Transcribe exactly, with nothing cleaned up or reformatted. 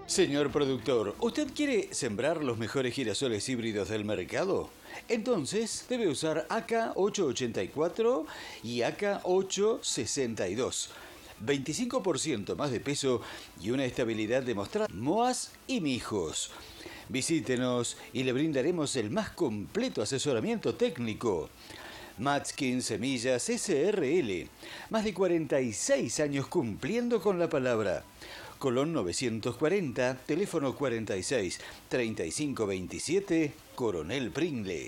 Señor productor, ¿usted quiere sembrar los mejores girasoles híbridos del mercado? Entonces debe usar A K ochocientos ochenta y cuatro y A K ochocientos sesenta y dos. veinticinco por ciento más de peso y una estabilidad demostrada. Moas y mijos. Visítenos y le brindaremos el más completo asesoramiento técnico. Matskin Semillas S R L. Más de cuarenta y seis años cumpliendo con la palabra. Colón novecientos cuarenta, teléfono cuarenta y seis, treinta y cinco veintisiete, Coronel Pringle.